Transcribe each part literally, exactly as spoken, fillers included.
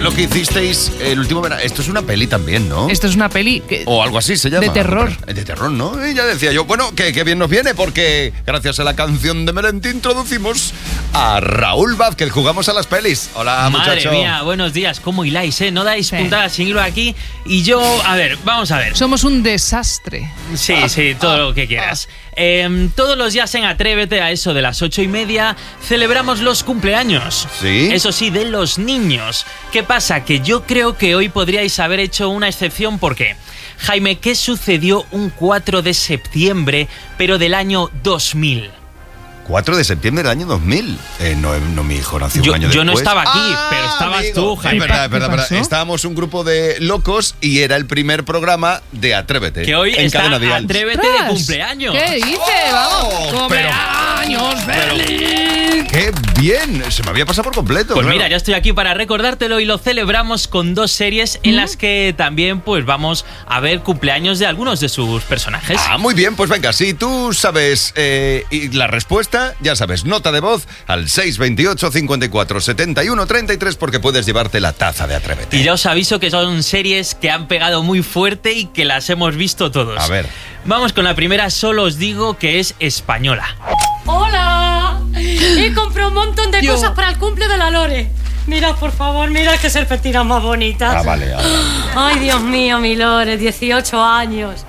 lo que hicisteis el último verano. Esto es una peli también, ¿no? Esto es una peli... Que... O algo así se llama. De terror. De terror, ¿no? Y ya decía yo, bueno, que, que bien nos viene porque gracias a la canción de Melendi introducimos a Raúl Vázquez. Jugamos a las pelis. Hola, Madre muchacho. Madre mía, buenos días. ¿Cómo hiláis, eh? No dais sí. puntadas sin hilo aquí. Y yo, a ver, vamos a ver. Somos un desastre. Sí, sí, todo lo que quieras. Eh, todos los días en Atrévete, a eso de las ocho y media, celebramos los cumpleaños. ¿Sí? Eso sí, de los niños. ¿Qué pasa? Que yo creo que hoy podríais haber hecho una excepción porque... Jaime, ¿qué sucedió un cuatro de septiembre, pero del año dos mil? cuatro de septiembre del año dos mil. Eh, no, no, mi hijo nació yo, un año yo después. no estaba aquí, ah, pero estabas amigo. tú, Jaime. Es verdad, es verdad, verdad. Estábamos un grupo de locos y era el primer programa de Atrévete. Que hoy en está Cadena Dial. Atrévete de cumpleaños. ¿Qué dices? Oh, ¡Vamos! ¡Cumpleaños feliz! ¡Qué bien! Se me había pasado por completo. Pues claro. mira, ya estoy aquí para recordártelo y lo celebramos con dos series en ¿Mm? las que también pues vamos a ver cumpleaños de algunos de sus personajes. Ah, muy bien, pues venga, si tú sabes eh, y la respuesta, ya sabes, nota de voz al seis veintiocho, cincuenta y cuatro, setenta y uno, treinta y tres porque puedes llevarte la taza de Atrévete. Y ya os aviso que son series que han pegado muy fuerte y que las hemos visto todos. A ver. Vamos con la primera, solo os digo que es española. ¡Hola! He comprado un montón de Yo. cosas para el cumple de la Lore. Mira, por favor, mira qué serpentinas más bonitas. Ah, vale, ahora. Ay, Dios mío, mi Lore, dieciocho años.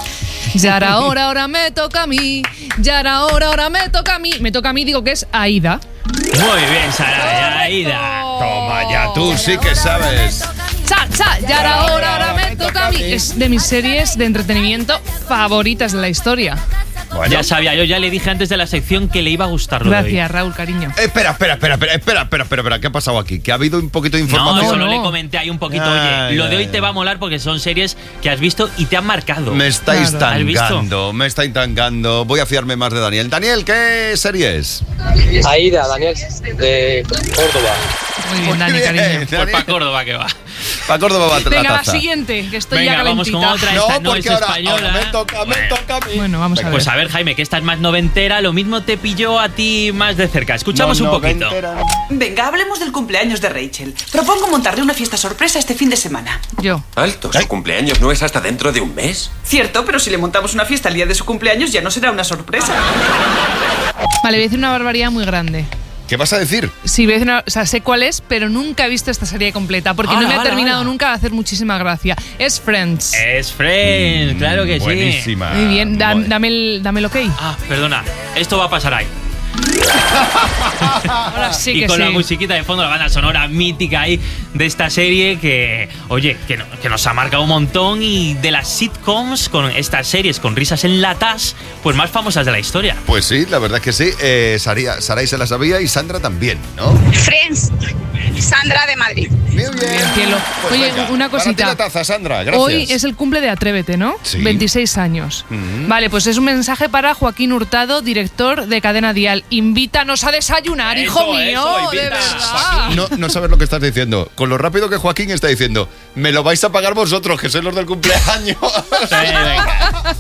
Ya era hora, ahora me toca a mí. Ya era hora, ahora me toca a mí. Me toca a mí, digo que es Aida. Muy bien, Sara, Aida. Toma ya, tú sí que sabes. Cha, cha, ya era hora, ahora me toca a mí. Es de mis series de entretenimiento favoritas de la historia. Bueno. Ya sabía, yo ya le dije antes de la sección que le iba a gustar lo de hoy. Gracias, Raúl, cariño. Espera, espera, espera, espera, espera, espera, espera, espera, ¿qué ha pasado aquí? Que ha habido un poquito de No, información. solo no. le comenté ahí un poquito, Ay, oye, lo de ay, hoy te va a molar porque son series que has visto y te han marcado. Me estáis Claro. ¿Has visto? tangando, me estáis tangando. Voy a fiarme más de Daniel. Daniel, ¿qué serie es? Aida, Daniel, de Córdoba. Muy bien, Dani, Muy bien, cariño. Pues Daniel. para Córdoba que va. Para Córdoba va la Venga, la taza. siguiente, que estoy Venga, ya vamos calentita. con otra. No, Esta no porque es ahora, española. ahora me toca, me Bueno. toca a mí. Bueno, vamos a ver. Pues a ver, Jaime, que esta es más noventera, lo mismo te pilló a ti más de cerca. Escuchamos No, un no, poquito. ventera. Venga, hablemos del cumpleaños de Rachel. Propongo montarle una fiesta sorpresa este fin de semana. Yo. Alto, ¿su cumpleaños no es hasta dentro de un mes? Cierto, pero si le montamos una fiesta el día de su cumpleaños ya no será una sorpresa. Vale, voy a decir una barbaridad muy grande. ¿Qué vas a decir? Sí, voy a decir una- o sea, sé cuál es, pero nunca he visto esta serie completa porque Hala, no me ha hala, terminado hala. nunca de hacer muchísima gracia. Es Friends. Es Friends, claro que sí. Buenísima. Muy bien, da- Muy- dame, el, dame el ok. Ah, perdona, esto va a pasar ahí. Ahora sí y que con sí. la musiquita de fondo, la banda sonora mítica ahí de esta serie que, oye, que, no- que nos ha marcado un montón y de las sitcoms con estas series con risas enlatadas, pues más famosas de la historia. Pues sí, la verdad es que sí. Eh, Saría, Saray se la sabía y Sandra también, ¿no? Friends, Sandra de Madrid. Muy bien. Bien, cielo. Pues Oye, venga, una para ti cosita. la taza, Sandra, gracias. Hoy es el cumple de Atrévete, ¿no? Sí. veintiséis años. Mm. Vale, pues es un mensaje para Joaquín Hurtado, director de Cadena Dial. Invítanos a desayunar, Eso, hijo mío, eso, de invita, verdad. Joaquín. No, no sabes lo que estás diciendo. Con lo rápido que Joaquín está diciendo, me lo vais a pagar vosotros, que sois los del cumpleaños. Sí, venga.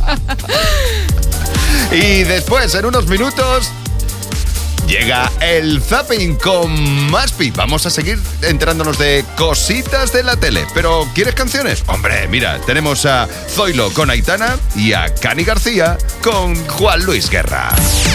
Y después, en unos minutos, llega el Zapping con Maspi. Vamos a seguir enterándonos de cositas de la tele. Pero, ¿quieres canciones? Hombre, mira, tenemos a Zoilo con Aitana y a Cani García con Juan Luis Guerra.